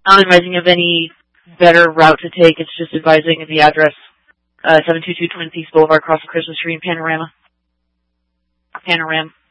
Not advising of any better route to take. It's just advising of the address, 722 Twin Peaks Boulevard, across the Christmas tree in Panorama.